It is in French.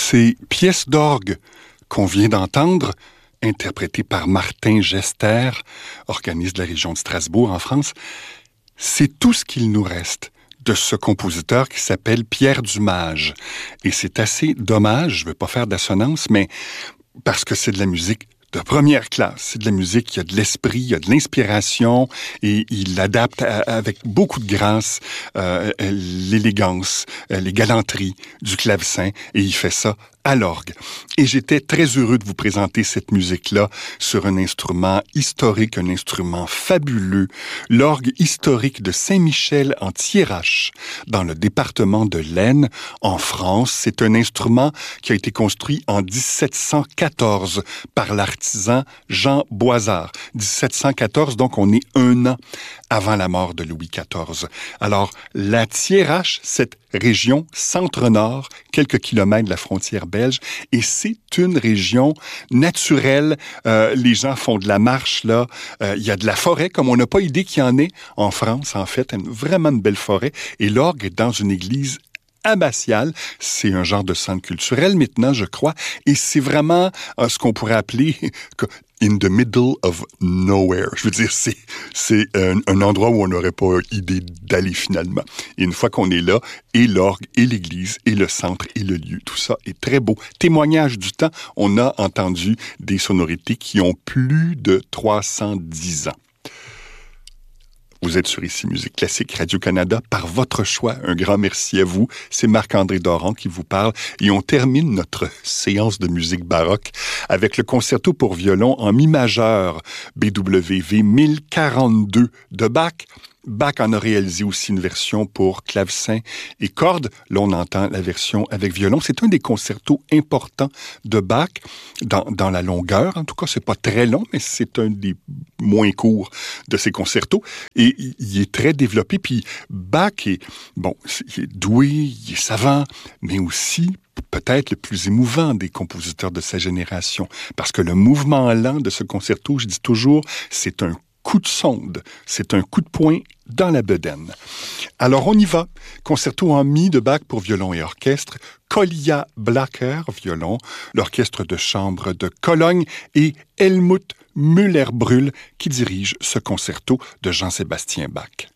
Ces pièces d'orgue qu'on vient d'entendre, interprétées par Martin Gester, organiste de la région de Strasbourg en France, c'est tout ce qu'il nous reste de ce compositeur qui s'appelle Pierre Dumage. Et c'est assez dommage, je ne veux pas faire d'assonance, mais parce que c'est de la musique de première classe. C'est de la musique, il y a de l'esprit, il y a de l'inspiration et il l'adapte avec beaucoup de grâce, l'élégance, les galanteries du clavecin et il fait ça à l'orgue. Et j'étais très heureux de vous présenter cette musique-là sur un instrument historique, un instrument fabuleux, l'orgue historique de Saint-Michel en Thiérache, dans le département de l'Aisne, en France. C'est un instrument qui a été construit en 1714 par l'artisan Jean Boisard. 1714, donc on est 1 an avant la mort de Louis XIV. Alors, la Thiérache, cette région centre-nord, quelques kilomètres de la frontière belge, et c'est une région naturelle. Les gens font de la marche, là. Il y a de la forêt, comme on n'a pas idée qu'il y en ait en France, en fait. Vraiment une belle forêt. Et l'orgue est dans une église abbatiale. C'est un genre de centre culturel maintenant, je crois. Et c'est vraiment ce qu'on pourrait appeler in the middle of nowhere. Je veux dire, c'est un endroit où on n'aurait pas idée d'aller finalement. Et une fois qu'on est là, et l'orgue, et l'église, et le centre, et le lieu, tout ça est très beau. Témoignage du temps, on a entendu des sonorités qui ont plus de 310 ans. Vous êtes sur Ici Musique Classique Radio-Canada par votre choix. Un grand merci à vous. C'est Marc-André Doran qui vous parle. Et on termine notre séance de musique baroque avec le concerto pour violon en mi majeur BWV 1042 de Bach. Bach en a réalisé aussi une version pour clavecin et cordes. Là, on entend la version avec violon. C'est un des concertos importants de Bach dans la longueur. En tout cas, c'est pas très long, mais c'est un des moins courts de ses concertos. Et il est très développé. Puis Bach il est doué, il est savant, mais aussi peut-être le plus émouvant des compositeurs de sa génération. Parce que le mouvement lent de ce concerto, je dis toujours, c'est un coup de sonde, c'est un coup de poing dans la bedaine. Alors on y va. Concerto en mi de Bach pour violon et orchestre, Kolja Blacher, violon, l'orchestre de chambre de Cologne et Helmut Müller-Brühl qui dirige ce concerto de Jean-Sébastien Bach.